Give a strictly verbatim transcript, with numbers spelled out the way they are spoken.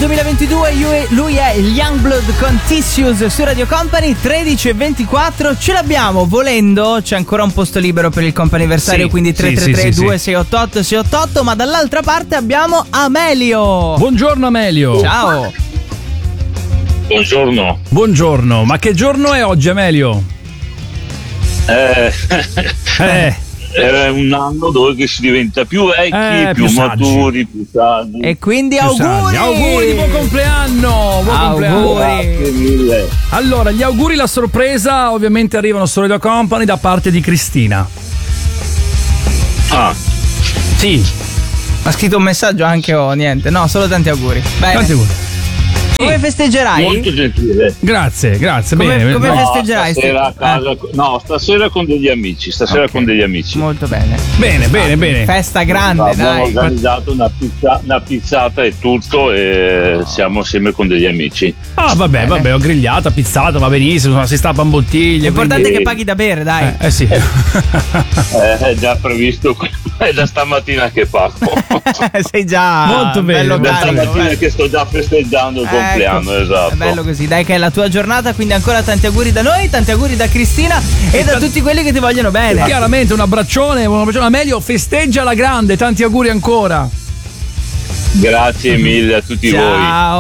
duemilaventidue, lui è il Youngblood con Tissues su Radio Company. Tredici e ventiquattro, ce l'abbiamo, volendo c'è ancora un posto libero per il comp'anniversario, sì, quindi tre tre tre sì, sì, due sì. sei otto otto sei otto otto. Ma dall'altra parte abbiamo Amelio. Buongiorno Amelio. Ciao. Buongiorno. Buongiorno, ma che giorno è oggi Amelio? Eh, Eh, è un anno dove che si diventa più vecchi, Eh, più, più saggi. maturi, più saggi. E quindi più auguri. saggi. Auguri di buon compleanno. Buon Auguri. compleanno. Grazie mille. Allora, gli auguri, la sorpresa ovviamente arrivano su Radio Company da parte di Cristina. Ah, Sì, Ha scritto un messaggio anche o niente? No, solo tanti auguri. Bene. tanti auguri. Come festeggerai? molto gentile. Grazie, grazie. Come- bene. come no, feste- festeggerai? Stasera a casa, no, stasera con degli amici, stasera Ok. con degli amici. Molto bene. Bene, bene, bene. Festa grande, Abbiamo dai. organizzato una, pizza, una pizzata e tutto e siamo assieme con degli amici. Ah, vabbè, vabbè, ho grigliata, pizzata, va benissimo, insomma, si stappa in bottiglie. L'importante quindi- è che paghi da bere, dai. Eh, eh sì. Eh, è già previsto, è da stamattina che parto. Sei già Molto bene, bello molto Da carico. stamattina eh. che sto già festeggiando il Ecco, compleanno, esatto. È bello così, dai che è la tua giornata, quindi ancora tanti auguri da noi, tanti auguri da Cristina e da tutti quelli che ti vogliono bene. Chiaramente un abbraccione, un abbraccione. Amelio, festeggia alla grande, tanti auguri ancora. Grazie mille a tutti voi. Ciao.